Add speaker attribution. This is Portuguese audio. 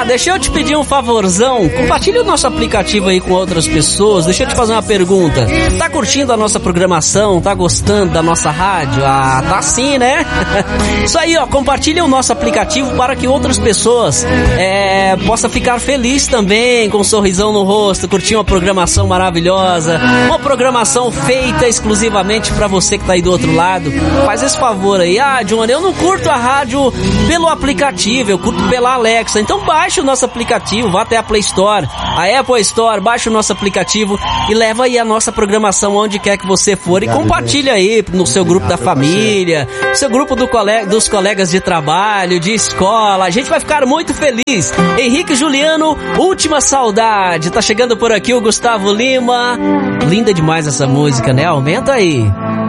Speaker 1: deixa eu te pedir um favorzão. Compartilhe o nosso aplicativo aí com outras pessoas. Deixa eu te fazer uma pergunta. Tá curtindo a nossa programação? Tá gostando da nossa rádio? Ah, tá sim, né? Isso aí, ó. Compartilhe o nosso aplicativo para que outras pessoas possam ficar felizes também, com um sorrisão no rosto, curtir uma programação maravilhosa. Uma programação feita exclusivamente para você que tá aí do outro lado. Faz esse favor aí. Ah, Johnny, eu não curto a rádio pelo aplicativo, eu curto pela Alexa. Então baixa o nosso aplicativo, vá até a Play Store, a Apple Store, baixa o nosso aplicativo e leva aí a nossa programação onde quer que você for e compartilha aí no seu grupo da família, no seu grupo dos colegas de trabalho, de escola. A gente vai ficar muito feliz. Henrique Juliano, Última Saudade. Tá chegando por aqui o Gustavo Lima. Linda demais essa música, né? Aumenta aí.